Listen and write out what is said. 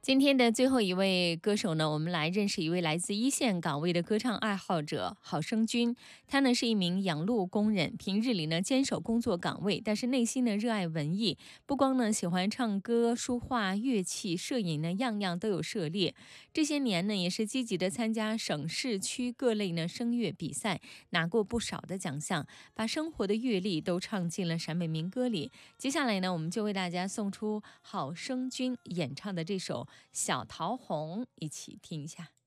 今天的最后一位歌手呢，我们来认识一位来自一线岗位的歌唱爱好者郝声君。他呢是一名养路工人，平日里呢坚守工作岗位，但是内心呢热爱文艺，不光呢喜欢唱歌、书画、乐器、摄影呢，样样都有涉猎。这些年呢，也是积极的参加省市区各类呢声乐比赛，拿过不少的奖项，把生活的阅历都唱进了陕北民歌里。接下来呢，我们就为大家送出郝声君演唱的这首《小桃红》，一起听一下。